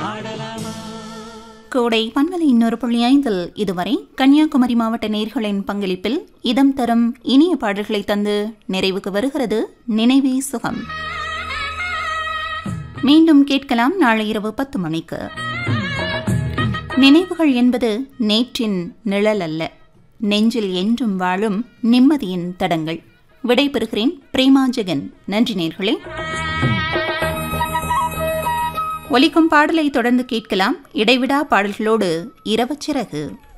கோடை பண்பலை 100.5 இதுவரை கன்னியாகுமரி மாவட்ட நேயர்களின் பங்களிப்பில் இதம் தரும் இனிய பாடல்களை தந்து நிறைவுக்கு வருகிறது நினைவே சுகம். மீண்டும் கேட்கலாம் நாளை இரவு 10 மணிக்கு. நினைவுகள் என்பது நேற்றின் நிழல் அல்ல, நெஞ்சில் என்றும் வாழும் நிம்மதியின் தடங்கள். விடைபெறுகிறேன் பிரேமா ஜெகன். நன்றி நேயர்களே. ஒலிக்கும் பாடலை தொடர்ந்து கேட்கலாம். இடைவிடா பாடல்களோடு இரவு சிறகு.